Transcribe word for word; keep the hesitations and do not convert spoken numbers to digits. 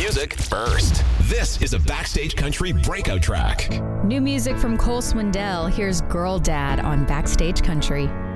music first. This is a Backstage Country breakout track. New music from Cole Swindell. Here's Girl Dad on Backstage Country.